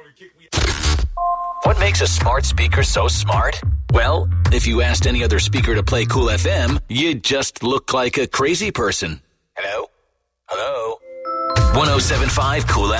What makes a smart speaker so smart? Well, if you asked any other speaker to play Cool FM, you'd just look like a crazy person. Hello? Hello? 107.5 Cool FM.